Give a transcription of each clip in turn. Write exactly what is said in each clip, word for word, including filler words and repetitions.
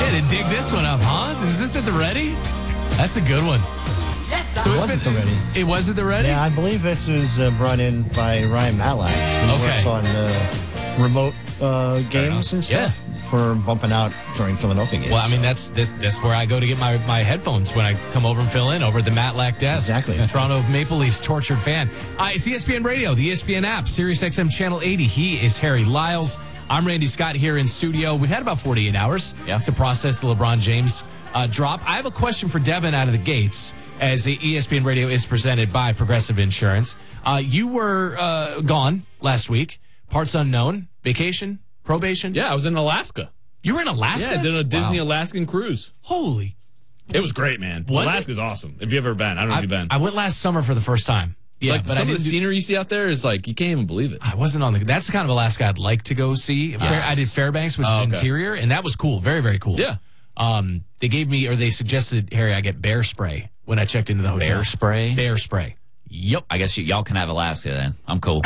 had to dig this one up, huh? Is this at the ready? That's a good one. So it wasn't the ready. It wasn't the ready? Yeah, I believe this was uh, brought in by Ryan Matlack, who Okay. works on uh, remote uh, games and stuff for bumping out during Philadelphia games. Well, I mean, that's, that's that's where I go to get my, my headphones when I come over and fill in over at the Matlack desk. Exactly. Toronto Maple Leafs tortured fan. Uh, it's E S P N Radio, the E S P N app, Sirius X M Channel eighty. He is Harry Lyles. I'm Randy Scott here in studio. We've had about forty-eight hours yeah. to process the LeBron James uh, drop. I have a question for Devin out of the gates, as the E S P N Radio is presented by Progressive Insurance. Uh, you were uh, gone last week. Parts unknown. Vacation? Probation? Yeah, I was in Alaska. You were in Alaska? Yeah, I did a Disney Wow. Alaskan cruise. Holy. It was great, man. Was Alaska's awesome. If you've ever been. I don't know I, if you've been. I went last summer for the first time. Yeah, like but some I of the didn't do- scenery you see out there is like, you can't even believe it. I wasn't on the. That's the kind of Alaska I'd like to go see. Fair, I did Fairbanks, which Oh, is okay. interior, and that was cool. Very, very cool. Yeah. Um, they gave me, or they suggested, Harry, I get bear spray when I checked into the hotel. Bear spray? Bear spray. Yep. I guess y- y'all can have Alaska then. I'm cool.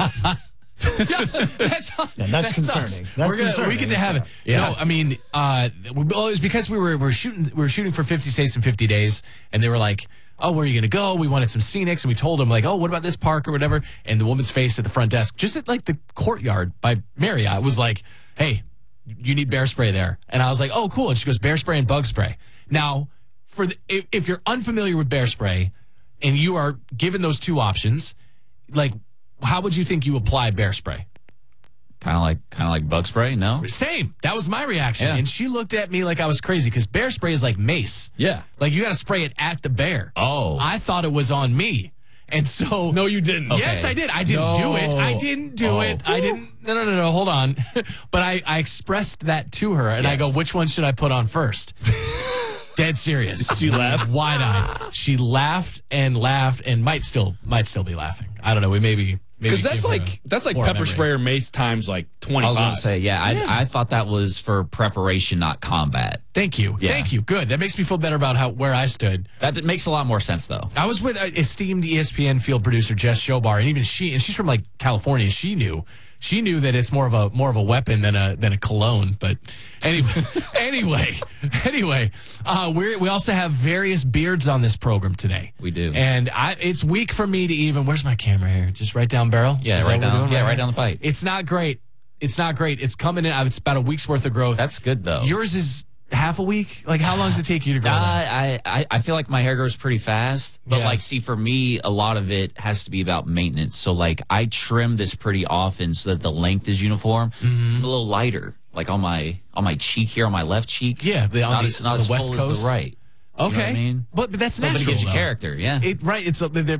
Yeah, that's, Yeah, that's us. concerning. That's We're gonna, concerning. We get to have it. Yeah. No, I mean, uh, we, well, it was because we were we were shooting we were shooting for fifty states in fifty days, and they were like, "Oh, where are you going to go?" We wanted some scenics, and we told them like, "Oh, what about this park or whatever?" And the woman's face at the front desk, just at like the courtyard by Marriott, was like, "Hey, you need bear spray there," and I was like, "Oh, cool." And she goes, "Bear spray and bug spray." Now, for the, if, if you're unfamiliar with bear spray, and you are given those two options, like, how would you think you apply bear spray? Kind of like kind of like bug spray, no? Same. That was my reaction. Yeah. And she looked at me like I was crazy because bear spray is like mace. Yeah. Like you got to spray it at the bear. Oh. I thought it was on me. And so. No, you didn't. Yes, Okay. I did. I didn't No. do it. I didn't do Oh. it. I didn't. No, no, no, no. Hold on. But I, I expressed that to her and I go, Yes. which one should I put on first? Dead serious. She laughed? Wide-eyed. She laughed and laughed and might still might still be laughing. I don't know. We maybe. Because that's like that's like pepper spray or mace times like I twenty-five. was going to say, yeah, Yeah. I, I thought that was for preparation, not combat. Thank you. Yeah. Thank you. Good. That makes me feel better about how where I stood. That makes a lot more sense, though. I was with uh, esteemed E S P N field producer Jess Shobar, and even she, and she's from like California. She knew, she knew that it's more of a more of a weapon than a than a cologne. But anyway, anyway, anyway, uh, we we also have various beards on this program today. We do. and I it's weak for me to even. Where's my camera here? Just right down barrel. Yeah, Is that right what we're down- doing yeah, right here? down the pipe. It's not great. It's not great. It's coming in. uh, It's about a week's worth of growth. That's good, though. Yours is half a week. Like how long does it take you to grow? Uh, that? I, I I feel like my hair grows pretty fast, but Yeah. like, see, for me, a lot of it has to be about maintenance. So, like, I trim this pretty often so that the length is uniform. Mm-hmm. So I'm a little lighter, like on my on my cheek here, on my left cheek. Yeah, the- on not the- as, not on the as West full Coast? as the right. Okay, You know what I mean? but, but that's So, but natural. it gives you though. character, yeah. It, right. It's a, they're,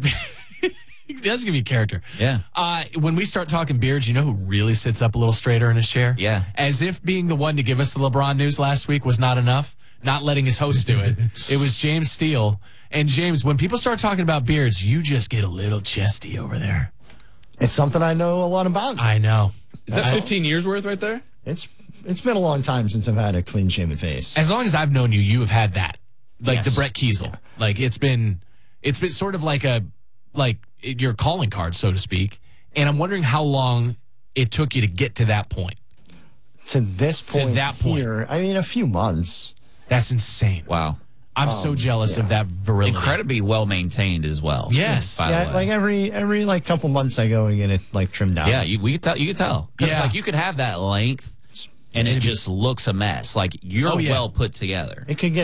it does give you character. Yeah. Uh, when we start talking beards, you know who really sits up a little straighter in his chair? Yeah. As if being the one to give us the LeBron news last week was not enough, not letting his host do it. It was James Steele. And James, when people start talking about beards, you just get a little chesty over there. It's something I know a lot about. I know. Is that fifteen years worth right there? It's it's been a long time since I've had a clean shaven face. As long as I've known you, you have had that, like Yes. the Brett Kiesel. Like it's been, it's been sort of like a, like your calling card, so to speak. And I'm wondering how long it took you to get to that point. To this point, that point. here, I mean, a few months. That's insane. Wow. I'm so jealous of that virility. Incredibly well maintained as well. Yes. By the Yeah, way. like every every like couple months, I go and get it like trimmed out. Yeah, you, we could tell. You could tell because Yeah. like you could have that length, and it just looks a mess. Like you're Oh, yeah. well put together. It could get